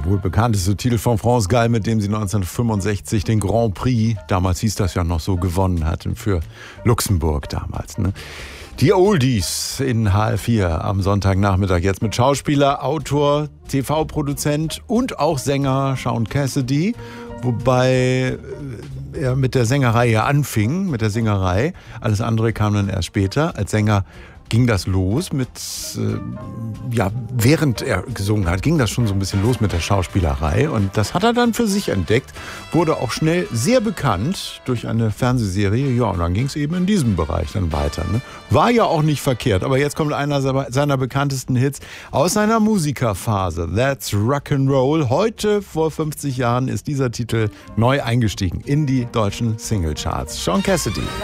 wohl bekannteste Titel von France Gall, mit dem sie 1965 den Grand Prix, damals hieß das ja noch so, gewonnen hatten für Luxemburg damals. Ne? Die Oldies in HR4 am Sonntagnachmittag jetzt mit Schauspieler, Autor, TV-Produzent und auch Sänger Shaun Cassidy. Wobei er mit der Sängerei ja anfing, mit der Singerei. Alles andere kam dann erst später. Als Sänger ging das los mit, während er gesungen hat, ging das schon so ein bisschen los mit der Schauspielerei. Und das hat er dann für sich entdeckt, wurde auch schnell sehr bekannt durch eine Fernsehserie. Ja, und dann ging es eben in diesem Bereich dann weiter. Ne? War ja auch nicht verkehrt. Aber jetzt kommt einer seiner bekanntesten Hits aus seiner Musikerphase. That's Rock'n'Roll. Heute, vor 50 Jahren, ist dieser Titel neu eingestiegen in die deutschen Singlecharts. Shaun Cassidy.